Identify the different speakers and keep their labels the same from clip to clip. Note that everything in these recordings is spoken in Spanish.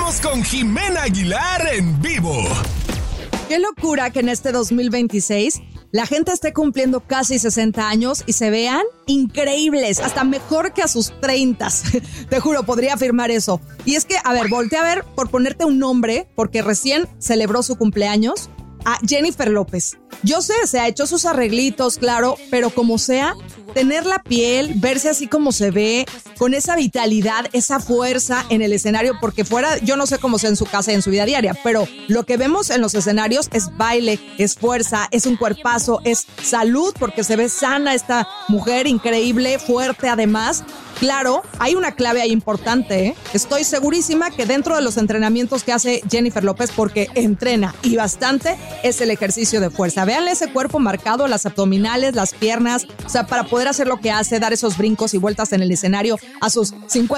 Speaker 1: Estamos con Jimena Aguilar en vivo.
Speaker 2: Qué locura que en este 2026 la gente esté cumpliendo casi 60 años y se vean increíbles, hasta mejor que a sus 30. Te juro, podría afirmar eso. Y es que, a ver, voltea a ver, por ponerte un nombre, porque recién celebró su cumpleaños, a Jennifer López. Yo sé, se ha hecho sus arreglitos, claro, pero como sea, tener la piel, verse así como se ve, con esa vitalidad, esa fuerza en el escenario, porque fuera, yo no sé cómo sea en su casa y en su vida diaria, pero lo que vemos en los escenarios es baile, es fuerza, es un cuerpazo, es salud, porque se ve sana esta mujer, increíble, fuerte además. Claro, hay una clave ahí importante, ¿eh? Estoy segurísima que dentro de los entrenamientos que hace Jennifer López, porque entrena y bastante, es el ejercicio de fuerza. Véanle ese cuerpo marcado, las abdominales, las piernas, o sea, para poder hacer lo que hace, dar esos brincos y vueltas en el escenario a sus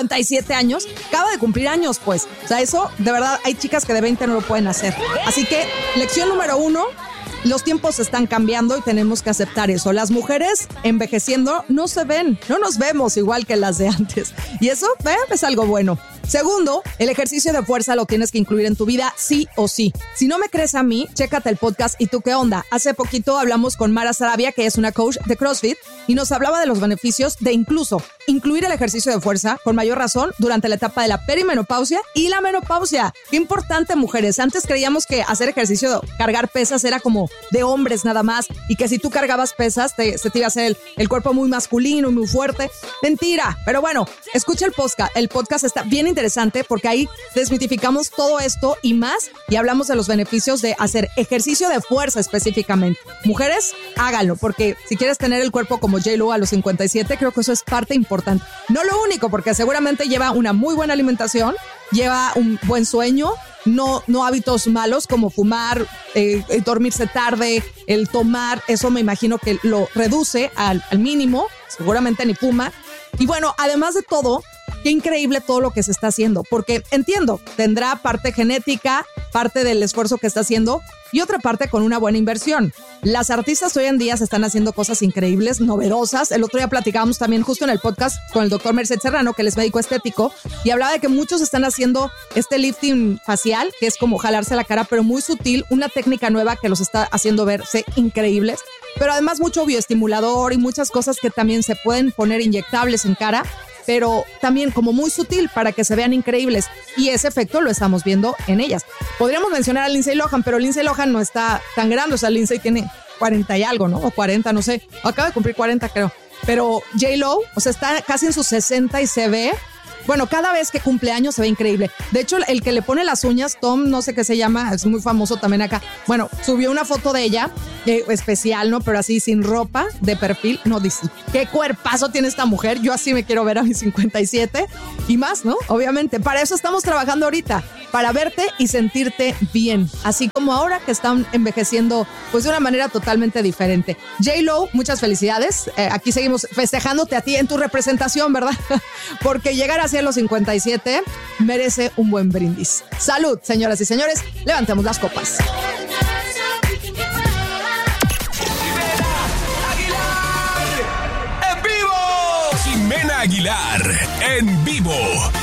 Speaker 2: 57 años, acaba de cumplir años, pues. O sea, eso, de verdad, hay chicas que de 20 no lo pueden hacer. Así que, lección número 1, los tiempos están cambiando y tenemos que aceptar eso. Las mujeres envejeciendo no se ven, no nos vemos igual que las de antes. Y eso es algo bueno. Segundo, el ejercicio de fuerza lo tienes que incluir en tu vida sí o sí. Si no me crees a mí, chécate el podcast ¿Y tú qué onda? Hace poquito hablamos con Mara Sarabia, que es una coach de CrossFit, y nos hablaba de los beneficios de incluso incluir el ejercicio de fuerza con mayor razón durante la etapa de la perimenopausia y la menopausia. Qué importante, mujeres. Antes creíamos que hacer ejercicio, cargar pesas era como de hombres nada más, y que si tú cargabas pesas se te iba a hacer el cuerpo muy masculino, muy fuerte. Mentira. Pero bueno, escucha el podcast. El podcast está bien interesante porque ahí desmitificamos todo esto y más, y hablamos de los beneficios de hacer ejercicio de fuerza específicamente. Mujeres, háganlo, porque si quieres tener el cuerpo como J-Lo a los 57, creo que eso es parte importante. No lo único, porque seguramente lleva una muy buena alimentación, lleva un buen sueño, no hábitos malos como fumar, dormirse tarde, el tomar, eso me imagino que lo reduce al mínimo, seguramente ni fuma. Y bueno, además de todo, qué increíble todo lo que se está haciendo, porque entiendo, tendrá parte genética, parte del esfuerzo que está haciendo y otra parte con una buena inversión. Las artistas hoy en día se están haciendo cosas increíbles, novedosas. El otro día platicábamos también justo en el podcast con el doctor Merced Serrano, que él es médico estético, y hablaba de que muchos están haciendo este lifting facial, que es como jalarse la cara, pero muy sutil, una técnica nueva que los está haciendo verse increíbles, pero además mucho bioestimulador y muchas cosas que también se pueden poner inyectables en cara, pero también como muy sutil para que se vean increíbles, y ese efecto lo estamos viendo en ellas. Podríamos mencionar a Lindsay Lohan, pero Lindsay Lohan no está tan grande, o sea, Lindsay tiene 40 y algo, ¿no? O 40, no sé, acaba de cumplir 40 creo, pero J-Lo, o sea, está casi en sus 60 y se ve, bueno, cada vez que cumple años se ve increíble. De hecho, el que le pone las uñas, Tom, no sé qué se llama, es muy famoso también acá. Bueno, subió una foto de ella, especial, ¿no? Pero así sin ropa, de perfil. No, dice, qué cuerpazo tiene esta mujer. Yo así me quiero ver a mis 57 y más, ¿no? Obviamente, para eso estamos trabajando ahorita, para verte y sentirte bien. Así como ahora que están envejeciendo, pues de una manera totalmente diferente. J-Lo, muchas felicidades. Aquí seguimos festejándote a ti en tu representación, ¿verdad? Porque llegar a los 57 merece un buen brindis. Salud, señoras y señores, levantemos las copas.
Speaker 1: Jimena Aguilar en vivo.